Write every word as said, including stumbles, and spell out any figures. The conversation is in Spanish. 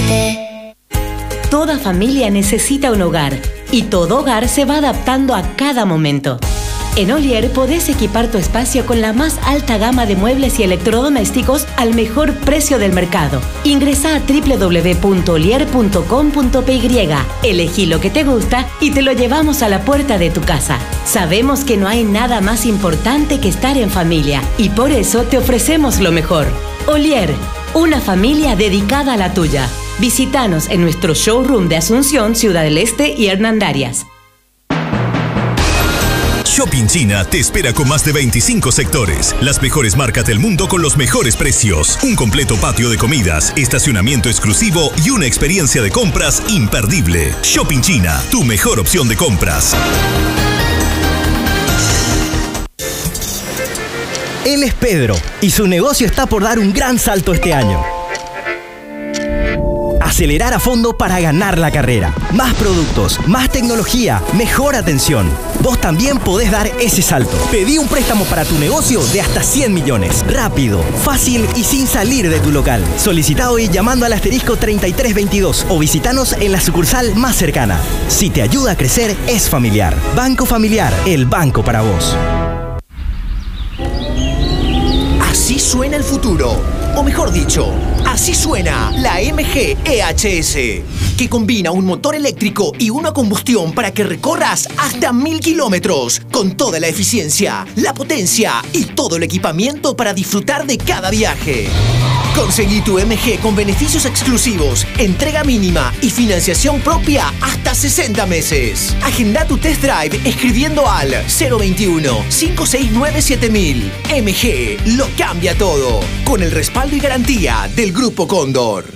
Toda familia necesita un hogar y todo hogar se va adaptando a cada momento. En Olier podés equipar tu espacio con la más alta gama de muebles y electrodomésticos al mejor precio del mercado. Ingresá a doble u doble u doble u punto olier punto com punto pe ye, elegí lo que te gusta y te lo llevamos a la puerta de tu casa. Sabemos que no hay nada más importante que estar en familia y por eso te ofrecemos lo mejor. Olier, una familia dedicada a la tuya. Visítanos en nuestro showroom de Asunción, Ciudad del Este y Hernandarias. Shopping China te espera con más de veinticinco sectores, las mejores marcas del mundo con los mejores precios, un completo patio de comidas, estacionamiento exclusivo y una experiencia de compras imperdible. Shopping China, tu mejor opción de compras. Él es Pedro y su negocio está por dar un gran salto este año. Acelerar a fondo para ganar la carrera. Más productos, más tecnología, mejor atención. Vos también podés dar ese salto. Pedí un préstamo para tu negocio de hasta cien millones. Rápido, fácil y sin salir de tu local. Solicita hoy llamando al asterisco treinta y tres veintidós o visitanos en la sucursal más cercana. Si te ayuda a crecer, es familiar. Banco Familiar, el banco para vos. Así suena el futuro. O mejor dicho, así suena la M G E H S, que combina un motor eléctrico y una combustión para que recorras hasta mil kilómetros, con toda la eficiencia, la potencia y todo el equipamiento para disfrutar de cada viaje. Conseguí tu M G con beneficios exclusivos, entrega mínima y financiación propia hasta sesenta meses. Agenda tu test drive escribiendo al cero veintiuno, cinco seis nueve siete mil. M G lo cambia todo, con el respaldo y garantía del Grupo Cóndor.